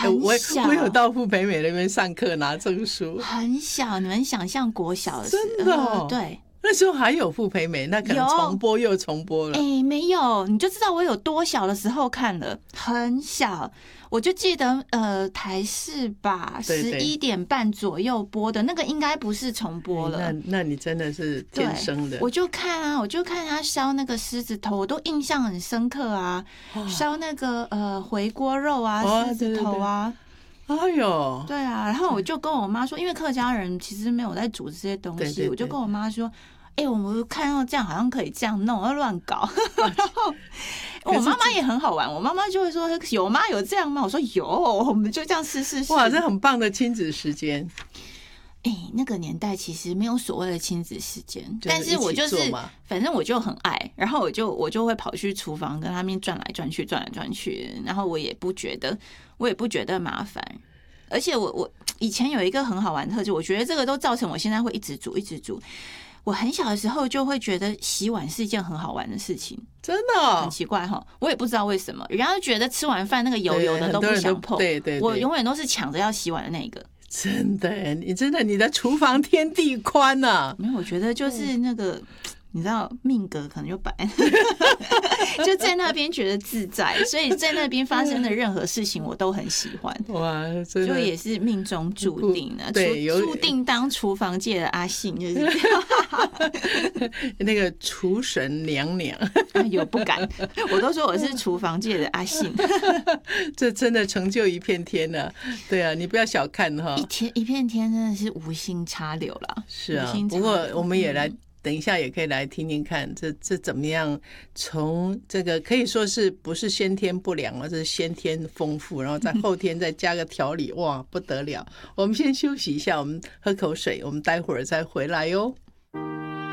我小， 有到傅培美那边上课拿证书， 很小。你们想象国小的时候， 真的哦对。 那时候还有傅培美，那可能重播又重播了。 没有，你就知道我有多小的时候看了，很小。我就记得台视吧，11点半左右播的那个，应该不是重播了。 那你真的是天生的。 我就看他烧那个狮子头，我都印象很深刻啊。烧那个回锅肉啊，狮子头啊。 对对对，哎呦， 对啊，然后我就跟我妈说，因为客家人其实没有在煮这些东西，对对对，我就跟我妈说，我们看到这样好像可以这样弄，要乱搞。然后我妈妈也很好玩，我妈妈就会说有吗？有这样吗？我说有，我们就这样试。 哇，这很棒的亲子时间。 那个年代其实没有所谓的亲子时间，但是我就是反正我就很爱，然后我就会跑去厨房跟他们转来转去，然后我也不觉得麻烦，而且我以前有一个很好玩的特质，我觉得这个都造成我现在会一直煮。我很小的时候就会觉得洗碗是一件很好玩的事情， 真的很奇怪哈，我也不知道为什么，人家就觉得吃完饭那个油的都不想碰， 对， 我永远都是抢着要洗碗的那个。 真的，你的厨房天地宽啊！ 没有，我觉得就是那个。你知道命格可能就摆就在那边觉得自在，所以在那边发生的任何事情我都很喜欢。 哇，真的就也是命中注定的， 对， 注定当厨房界的阿信就是这样。 那个厨神娘娘有不敢，我都说我是厨房界的阿信。 这真的成就一片天了。对啊，你不要小看哈， 一片天真的是无心插柳啦。 是啊，不过我们也来。等一下也可以来听听看，这怎么样？从这个可以说是不是先天不良了，这是先天丰富，然后在后天再加个调理，哇，不得了！我们先休息一下，我们喝口水，我们待会儿再回来哟。